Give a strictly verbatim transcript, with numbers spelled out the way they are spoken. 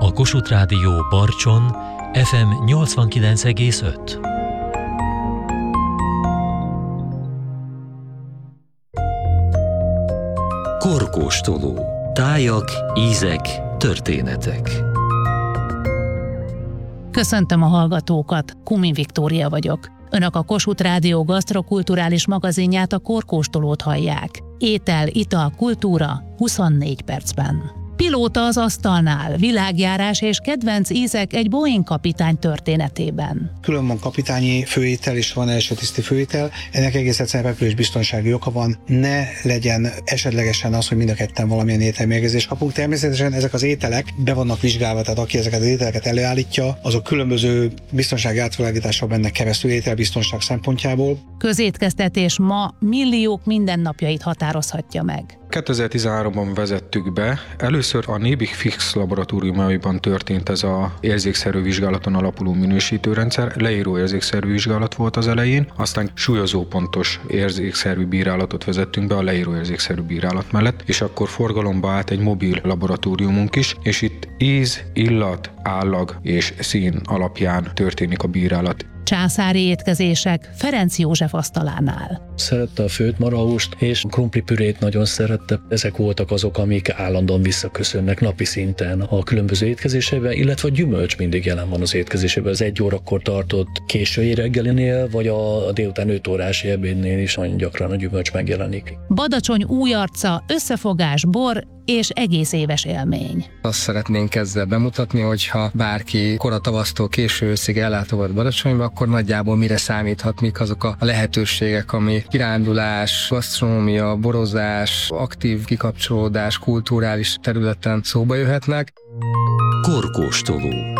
a Kossuth Rádió Barcson ef em nyolcvankilenc egész öt. Korkóstoló. Tájak, ízek, történetek. Köszöntöm a hallgatókat, Kumi Viktória vagyok. Önök a Kossuth Rádió gasztrokulturális magazinját, a Korkóstolót hallják. Étel, ital, kultúra huszonnégy percben. Pilóta az asztalnál, világjárás és kedvenc ízek egy Boeing kapitány történetében. Külön van kapitányi főétel és van első tiszti főétel. Ennek egész egyszerűen repülés biztonsági oka van. Ne legyen esetlegesen az, hogy mind a ketten valamilyen ételmérgezést kapunk. Természetesen ezek az ételek be vannak vizsgálva, tehát aki ezeket az ételeket előállítja, azok különböző biztonsági átvilágítással mennek keresztül ételbiztonság szempontjából. Közétkeztetés ma milliók mindennapjait határozhatja meg. kétezer-tizenháromban vezettük be. Először a Nébik Fix laboratóriumaiban történt ez az érzékszerű vizsgálaton alapuló minősítőrendszer. Leíró érzékszerű vizsgálat volt az elején, aztán súlyozó pontos érzékszerű bírálatot vezettünk be a leíró érzékszerű bírálat mellett, és akkor forgalomba állt egy mobil laboratóriumunk is, és itt íz, illat, állag és szín alapján történik a bírálat. Császári étkezések Ferenc József asztalánál. Szerette a főtt marhahúst, és krumplipürét nagyon szerette. Ezek voltak azok, amik állandóan visszaköszönnek napi szinten a különböző étkezésében, illetve a gyümölcs mindig jelen van az étkezésében. Az egy órakor tartott késői reggelinél, vagy a délután öt órási ebédnél is nagyon gyakran a gyümölcs megjelenik. Badacsony új arca, összefogás, bor és egész éves élmény. Azt szeretnénk ezzel bemutatni, hogyha bárki kora tavasztól késő őszig ellátogat Badacsonyba, akkor nagyjából mire számíthat, mik azok a lehetőségek, ami kirándulás, gasztronómia, borozás, aktív kikapcsolódás, kulturális területen szóba jöhetnek. Korkóstoló.